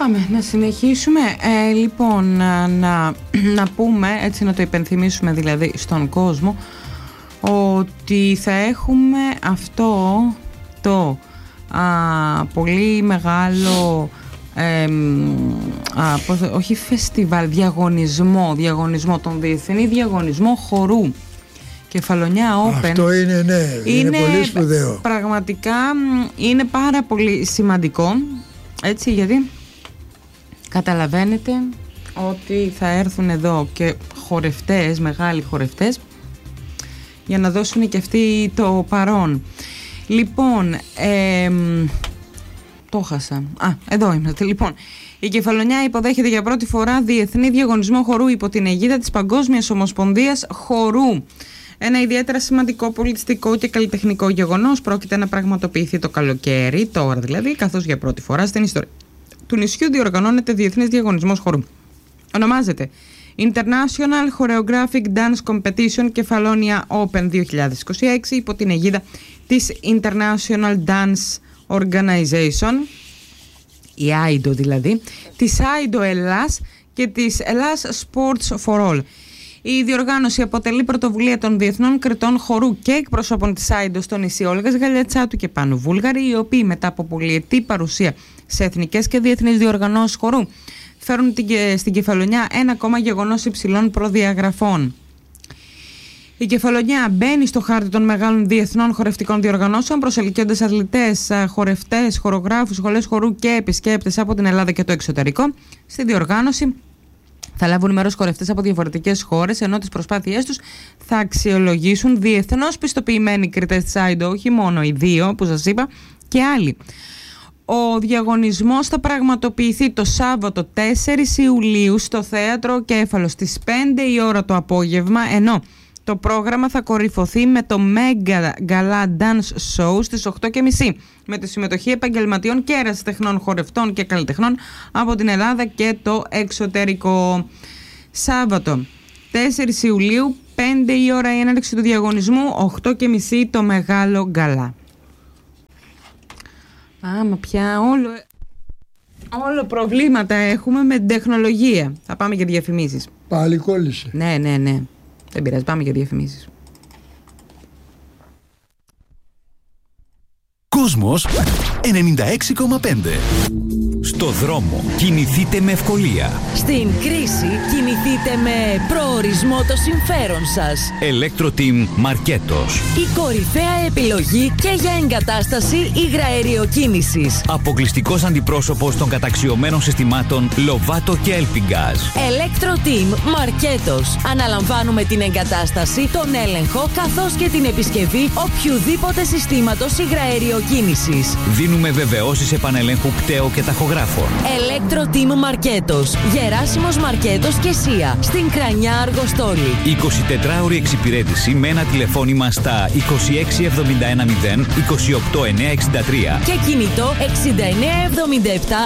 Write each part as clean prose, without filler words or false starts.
Πάμε να συνεχίσουμε. Λοιπόν, να πούμε, έτσι να το υπενθυμίσουμε δηλαδή στον κόσμο, ότι θα έχουμε αυτό το πολύ μεγάλο όχι φεστιβάλ, διαγωνισμό, τον διεθνή διαγωνισμό χορού Κεφαλονιά Open. Αυτό είναι, ναι, είναι πολύ σπουδαίο. Πραγματικά είναι πάρα πολύ σημαντικό, έτσι, γιατί καταλαβαίνετε ότι θα έρθουν εδώ και χορευτές, μεγάλοι χορευτές, για να δώσουν και αυτοί το παρόν. Λοιπόν, το χάσα. Εδώ είμαστε. Λοιπόν, η Κεφαλονιά υποδέχεται για πρώτη φορά διεθνή διαγωνισμό χορού υπό την αιγίδα της Παγκόσμιας Ομοσπονδίας Χορού. Ένα ιδιαίτερα σημαντικό πολιτιστικό και καλλιτεχνικό γεγονός πρόκειται να πραγματοποιηθεί το καλοκαίρι, τώρα δηλαδή, καθώς για πρώτη φορά στην ιστορία του νησιού διοργανώνεται διεθνής διαγωνισμός χορού. Ονομάζεται International Choreographic Dance Competition Κεφαλόνια Open 2026 υπό την αιγίδα της International Dance Organization, η AIDO δηλαδή, της AIDO Ελλάς και της Ελλάς Sports for All. Η διοργάνωση αποτελεί πρωτοβουλία των διεθνών κριτών χορού και εκπροσώπων της AIDO στο νησί Όλγας Γαλιατσάτου και Πάνου Βούλγαρη, οι οποίοι μετά από πολυετή παρουσία σε εθνικές και διεθνείς διοργανώσεις χορού φέρουν στην Κεφαλονιά ένα ακόμα γεγονός υψηλών προδιαγραφών. Η Κεφαλονιά μπαίνει στο χάρτη των μεγάλων διεθνών χορευτικών διοργανώσεων, προσελκύοντας αθλητές, χορευτές, χορογράφους, σχολές χορού και επισκέπτες από την Ελλάδα και το εξωτερικό. Στη διοργάνωση θα λάβουν μέρος χορευτές από διαφορετικές χώρες, ενώ τις προσπάθειές τους θα αξιολογήσουν διεθνώς πιστοποιημένοι κριτές της AIDO, όχι μόνο οι δύο που σας είπα, και άλλοι. Ο διαγωνισμός θα πραγματοποιηθεί το Σάββατο 4 Ιουλίου στο Θέατρο Κέφαλος στις 5 η ώρα το απόγευμα, ενώ το πρόγραμμα θα κορυφωθεί με το Mega Gala Dance Show στις 8.30 με τη συμμετοχή επαγγελματιών και ερασιτεχνών χορευτών και καλλιτεχνών από την Ελλάδα και το εξωτερικό. Σάββατο 4 Ιουλίου, 5 η ώρα η έναρξη του διαγωνισμού, 8.30 το Μεγάλο Γκαλά. Μα πια όλο προβλήματα έχουμε με την τεχνολογία. Θα πάμε για διαφημίσεις. Πάλι κόλλησε. Ναι. Δεν πειράζει, πάμε για διαφημίσεις. Κόσμος 96,5. Στο δρόμο κινηθείτε με ευκολία. Στην κρίση κινηθείτε με προορισμό το συμφέρον σας. Electro-Team Μαρκέτος. Η κορυφαία επιλογή και για εγκατάσταση υγραεριοκίνησης. Αποκλειστικός αντιπρόσωπος των καταξιωμένων συστημάτων Lovato και Elpingaz. Electro-Team Μαρκέτος. Αναλαμβάνουμε την εγκατάσταση, τον έλεγχο καθώς και την επισκευή οποιουδήποτε συστήματος υγραεριοκίνησης. Δίνουμε βεβαιώσεις επανελέγχου κταίου και ταχογράφων. Electro-Team Μαρκέτος. Γεράσιμος Μαρκέτος και Σία. Στην Κρανιά Αργοστόλη. 24ωρη εξυπηρέτηση με ένα τηλεφώνημα στα 26710 28963 και κινητό 6977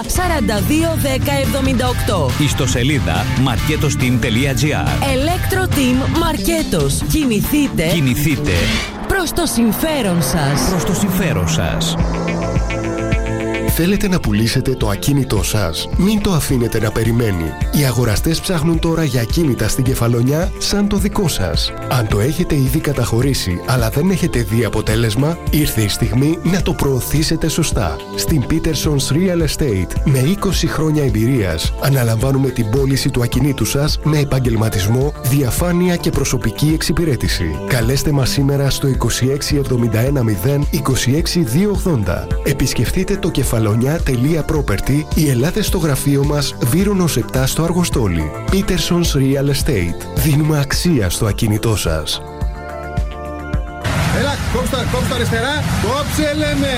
421078. Ιστοσελίδα marketosteam.gr. Electro-Team Μαρκέτος. Κινηθείτε προς το συμφέρον σας. Θέλετε να πουλήσετε το ακίνητό σας? Μην το αφήνετε να περιμένει. Οι αγοραστές ψάχνουν τώρα για ακίνητα στην Κεφαλονιά σαν το δικό σας. Αν το έχετε ήδη καταχωρήσει αλλά δεν έχετε δει αποτέλεσμα, ήρθε η στιγμή να το προωθήσετε σωστά. Στην Peterson's Real Estate, με 20 χρόνια εμπειρίας, αναλαμβάνουμε την πώληση του ακινήτου σας με επαγγελματισμό, διαφάνεια και προσωπική εξυπηρέτηση. Καλέστε μας σήμερα στο 26710 26280. Επισκεφτείτε το κεφαλονιά.property ή ελάτε στο γραφείο μας Βύρονος 7 στο Αργοστόλι. Peterson's Real Estate. Δίνουμε αξία στο ακίνητό σας. Έλα, κόψτε αριστερά. Κόψε, λέμε.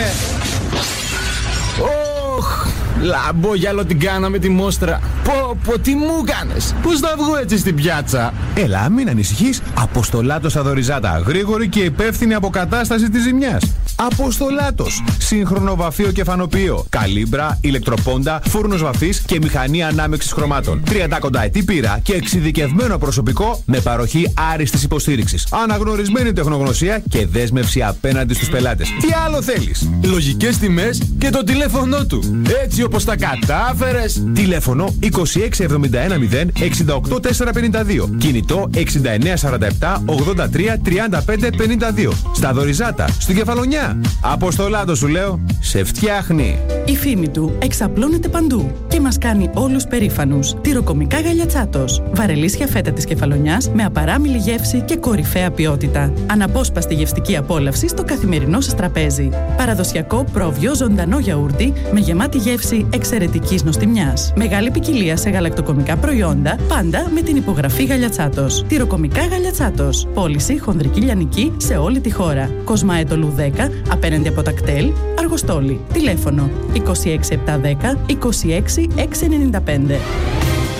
Ωχ, λαμπόγιαλο την κάναμε τη μόστρα. Πω, τι μου κάνες. Πώς θα βγω έτσι στην πιάτσα? Έλα, μην ανησυχείς. Αποστολάτος Αδωριζάτα. Γρήγορη και υπεύθυνη αποκατάσταση της ζημιάς. Αποστολάτος. Σύγχρονο βαφείο και φανοποιείο. Καλύμπρα, ηλεκτροπόντα, φούρνος βαφής και μηχανή ανάμειξης χρωμάτων. 30 κονταετή πείρα και εξειδικευμένο προσωπικό με παροχή άριστης υποστήριξης. Αναγνωρισμένη τεχνογνωσία και δέσμευση απέναντι στους πελάτες. Τι άλλο θέλεις? Λογικές τιμές και το τηλέφωνο του. Έτσι όπως τα κατάφερες. Τηλέφωνο 26710 68452. Κινητό 6947 83 35 52. Στα Δωριζάτα, στην Κεφαλονιά. Αποστολάτο σου λέω, σε φτιάχνει. Η φήμη του εξαπλώνεται παντού και μας κάνει όλους περήφανους. Τυροκομικά Γαλιατσάτος. Βαρελίσια φέτα της Κεφαλονιάς με απαράμιλη γεύση και κορυφαία ποιότητα. Αναπόσπαστη γευστική απόλαυση στο καθημερινό σας τραπέζι. Παραδοσιακό πρόβιο ζωντανό γιαούρτι με γεμάτη γεύση εξαιρετικής νοστιμιάς. Μεγάλη ποικιλία σε γαλακτοκομικά προϊόντα, πάντα με την υπογραφή Γαλιατσάτος. Τυροκομικά Γαλιατσάτος. Πώληση χονδρική λιανική σε όλη τη χώρα. Κοσμαέτολου 10, απέναντι από τα κτέλ, Αργοστόλη. Τηλέφωνο 26710 26695.